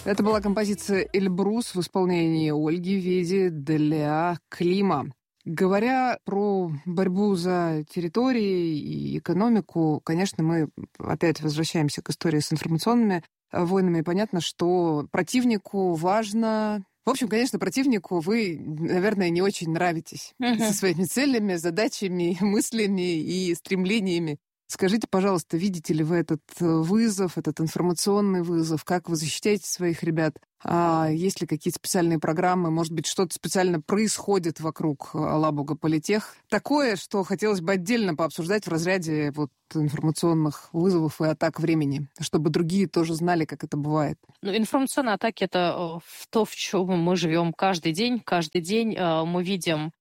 Это была композиция «Эльбрус» в исполнении Ольги Веди для «Клима». Говоря про борьбу за территории и экономику, конечно, мы опять возвращаемся к истории с информационными войнами. Понятно, что противнику важно... В общем, конечно, противнику вы, наверное, не очень нравитесь со своими целями, задачами, мыслями и стремлениями. Скажите, пожалуйста, видите ли вы этот вызов, этот информационный вызов? Как вы защищаете своих ребят? Есть ли какие-то специальные программы? Может быть, что-то специально происходит вокруг Алабуга Политех? Такое, что хотелось бы отдельно пообсуждать в разряде информационных вызовов и атак времени, чтобы другие тоже знали, как это бывает. Информационные атаки — это то, в чем мы живем каждый день. Каждый день мы видим,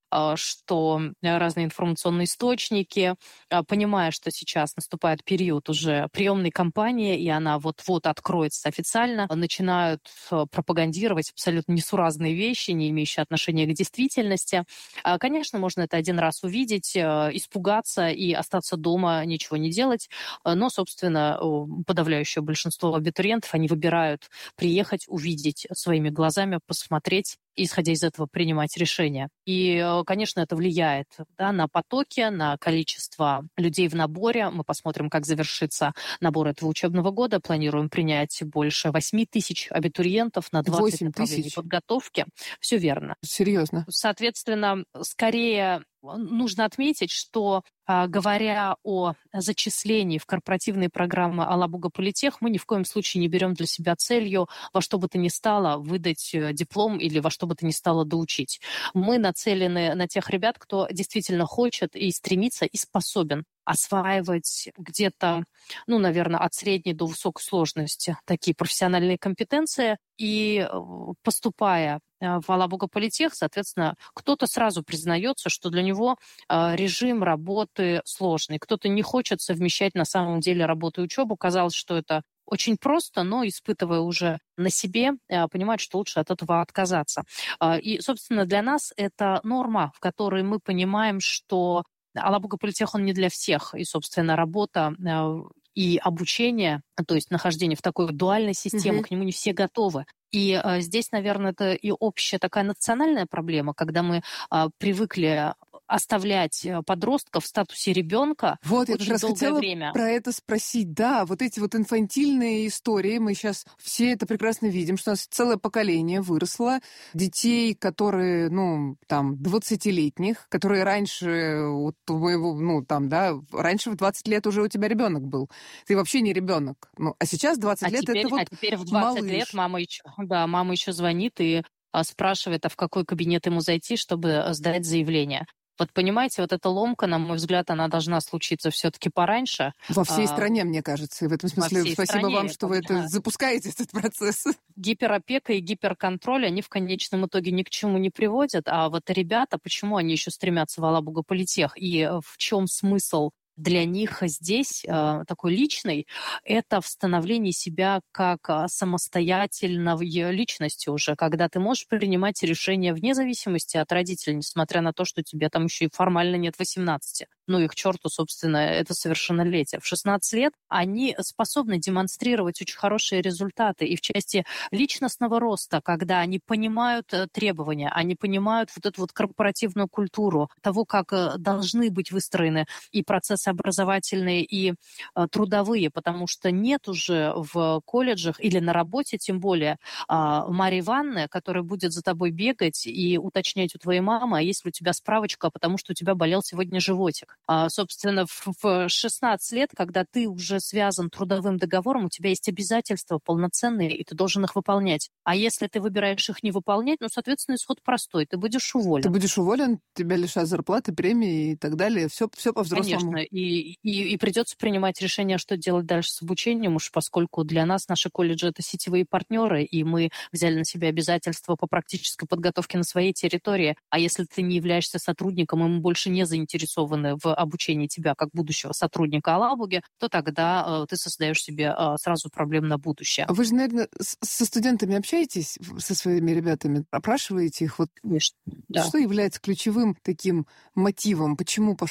что разные информационные источники, понимая, что сейчас наступает период уже приемной кампании, и она вот-вот откроется официально, начинают пропагандировать абсолютно несуразные вещи, не имеющие отношения к действительности. Конечно, можно это один раз увидеть, испугаться и остаться дома, ничего не делать, но, собственно, подавляющее большинство абитуриентов, они выбирают приехать, увидеть своими глазами, посмотреть, и, исходя из этого, принимать решения. И, конечно, это влияет на потоки, на количество людей в наборе. Мы посмотрим, как завершится набор этого учебного года. Планируем принять больше 8 тысяч абитуриентов на 20 направлений подготовки. Все верно. Серьезно? Соответственно, скорее нужно отметить, что, говоря о зачислении в корпоративные программы Алабуга Политех, мы ни в коем случае не берем для себя целью во что бы то ни стало выдать диплом или во что бы то ни стало доучить. Мы нацелены на тех ребят, кто действительно хочет и стремится, и способен осваивать где-то, наверное, от средней до высокой сложности такие профессиональные компетенции. И поступая в Алабуга Политех, соответственно, кто-то сразу признается, что для него режим работы сложный. Кто-то не хочет совмещать на самом деле работу и учебу. Казалось, что это очень просто, но, испытывая уже на себе, понимать, что лучше от этого отказаться. И, собственно, для нас это норма, в которой мы понимаем, что Алабуга Политех, он не для всех. И, собственно, работа и обучение, то есть нахождение в такой дуальной системе, к нему не все готовы. И здесь, наверное, это и общая такая национальная проблема, когда мы привыкли оставлять подростков в статусе ребенка очень я как раз хотела время. Про это спросить. Да, эти инфантильные истории, мы сейчас все это прекрасно видим, что у нас целое поколение выросло детей, которые, 20-летних, которые раньше, раньше в 20 лет уже у тебя ребенок был. Ты вообще не ребенок. А сейчас 20 лет теперь, это теперь в 20 малыш. лет мама еще звонит и спрашивает, в какой кабинет ему зайти, чтобы сдать заявление. Понимаете, эта ломка, на мой взгляд, она должна случиться все-таки пораньше. Во всей стране, мне кажется. И в этом смысле спасибо вам, что вы запускаете этот процесс. Гиперопека и гиперконтроль, они в конечном итоге ни к чему не приводят. А ребята, почему они еще стремятся в Алабуга Политех? И в чем смысл для них здесь такой личный, это в становлении себя как самостоятельной личности уже, когда ты можешь принимать решения вне зависимости от родителей, несмотря на то, что тебе там еще и формально нет 18. И к черту, собственно, это совершеннолетие. В 16 лет они способны демонстрировать очень хорошие результаты и в части личностного роста, когда они понимают требования, они понимают эту корпоративную культуру того, как должны быть выстроены и процессы образовательные, и трудовые, потому что нет уже в колледжах или на работе, тем более, Марьи Ивановны, которая будет за тобой бегать и уточнять у твоей мамы, а есть ли у тебя справочка, потому что у тебя болел сегодня животик. Собственно, в 16 лет, когда ты уже связан трудовым договором, у тебя есть обязательства полноценные, и ты должен их выполнять. А если ты выбираешь их не выполнять, соответственно, исход простой. Ты будешь уволен. Ты будешь уволен, тебя лишат зарплаты, премии и так далее. Все по-взрослому. Конечно. И придется принимать решение, что делать дальше с обучением, уж поскольку для нас наши колледжи — это сетевые партнеры, и мы взяли на себя обязательства по практической подготовке на своей территории. А если ты не являешься сотрудником, и мы больше не заинтересованы в обучении тебя как будущего сотрудника Алабуги, то тогда ты создаешь себе сразу проблем на будущее. Вы же, наверное, со студентами общаетесь, со своими ребятами, опрашиваете их? Конечно, да. Что является ключевым таким мотивом? Почему пошел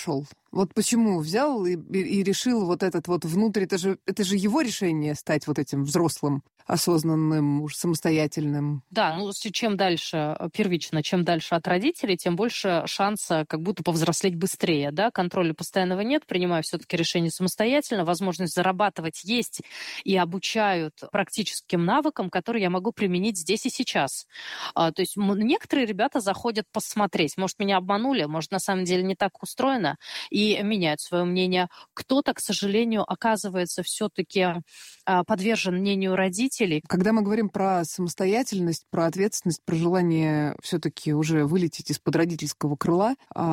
Вот почему взял и решил вот этот вот внутрь, это же его решение стать вот этим взрослым, осознанным, уж самостоятельным. Да, чем дальше, первично, чем дальше от родителей, тем больше шанса как будто повзрослеть быстрее, да, контроля постоянного нет, принимаю все-таки решение самостоятельно, возможность зарабатывать есть и обучают практическим навыкам, которые я могу применить здесь и сейчас. То есть некоторые ребята заходят посмотреть, может, меня обманули, может, на самом деле не так устроено, и меняют свое мнение. Кто-то, к сожалению, оказывается все-таки подвержен мнению родителей. Когда мы говорим про самостоятельность, про ответственность, про желание все-таки уже вылететь из-под родительского крыла,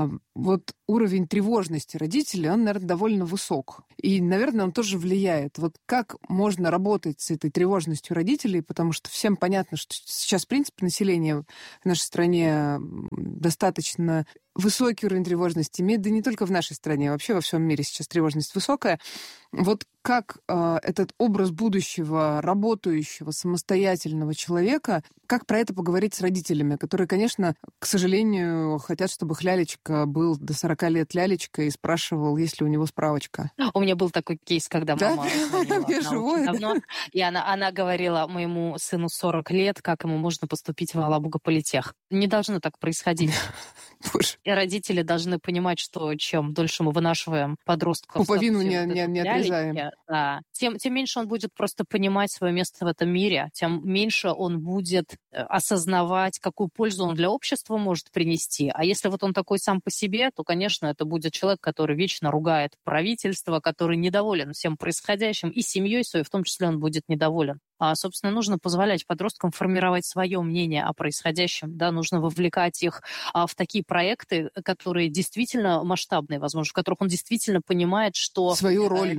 вот уровень тревожности родителей, он, наверное, довольно высок. И, наверное, он тоже влияет. Вот как можно работать с этой тревожностью родителей, потому что всем понятно, что сейчас, в принципе, население в нашей стране достаточно высокий уровень тревожности имеет, да не только в нашей стране, вообще во всем мире сейчас тревожность высокая. Вот как этот образ будущего, работающего, самостоятельного человека, как про это поговорить с родителями, которые, конечно, к сожалению, хотят, чтобы Лялечка был до 40 лет Лялечкой и спрашивал, есть ли у него справочка. У меня был такой кейс, когда мама звонила давно, и она говорила моему сыну 40 лет, как ему можно поступить в Алабуга-политех. Не должно так происходить. Боже. И родители должны понимать, что чем дольше мы вынашиваем подростков... Пуповину не отрезаем. Да, тем меньше он будет просто понимать свое место в этом мире, тем меньше он будет осознавать, какую пользу он для общества может принести. А если вот он такой сам по себе, то, конечно, это будет человек, который вечно ругает правительство, который недоволен всем происходящим, и семьей своей в том числе он будет недоволен. Собственно, нужно позволять подросткам формировать свое мнение о происходящем, да, нужно вовлекать их в такие проекты, которые действительно масштабные, возможно, в которых он действительно понимает, что свою роль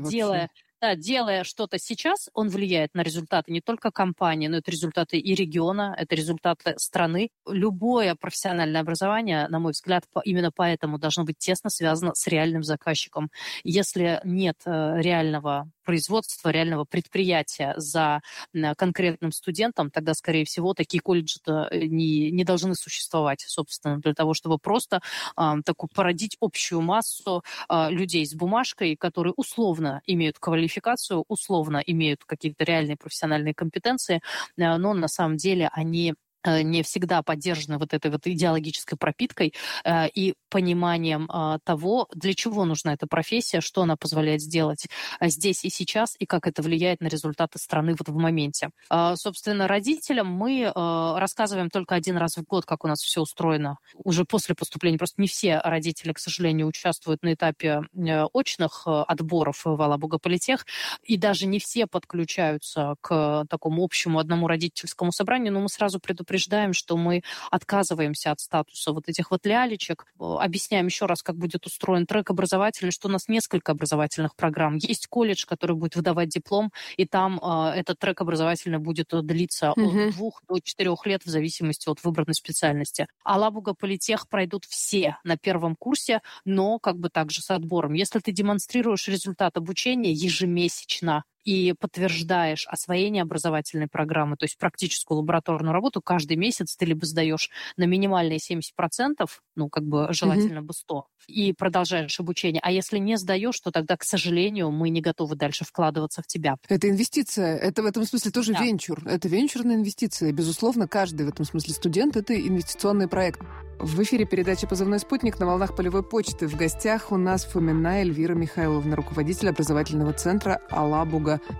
делая что-то сейчас, он влияет на результаты не только компании, но это результаты и региона, это результаты страны. Любое профессиональное образование, на мой взгляд, именно поэтому должно быть тесно связано с реальным заказчиком. Если нет реального производства, реального предприятия за конкретным студентом, тогда, скорее всего, такие колледжи-то не должны существовать, собственно, для того, чтобы просто породить общую массу людей с бумажкой, которые условно имеют квалификацию, условно имеют какие-то реальные профессиональные компетенции, но на самом деле они не всегда поддержаны вот этой вот идеологической пропиткой и пониманием того, для чего нужна эта профессия, что она позволяет сделать здесь и сейчас, и как это влияет на результаты страны вот в моменте. Собственно, родителям мы рассказываем только один раз в год, как у нас все устроено. Уже после поступления. Просто не все родители, к сожалению, участвуют на этапе очных отборов в Алабуга-политех, и даже не все подключаются к такому общему одному родительскому собранию, но мы сразу предупреждаем, что мы отказываемся от статуса вот этих вот лялечек, объясняем еще раз, как будет устроен трек образовательный, что у нас несколько образовательных программ. Есть колледж, который будет выдавать диплом, и там этот трек образовательный будет длиться от 2 до 4 лет в зависимости от выбранной специальности. Алабуга-политех пройдут все на первом курсе, но как бы также с отбором. Если ты демонстрируешь результат обучения ежемесячно, и подтверждаешь освоение образовательной программы, то есть практическую лабораторную работу, каждый месяц ты либо сдаешь на минимальные 70%, желательно бы 100%, и продолжаешь обучение. А если не сдаешь, то тогда, к сожалению, мы не готовы дальше вкладываться в тебя. Это инвестиция. Это в этом смысле тоже венчур. Это венчурная инвестиция. Безусловно, каждый в этом смысле студент — это инвестиционный проект. В эфире передача «Позывной спутник» на волнах полевой почты. В гостях у нас Фомина Эльвира Михайловна, руководитель образовательного центра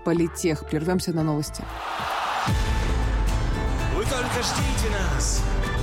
«Алабуга-политех». Прервемся на новости. Вы только ждите нас.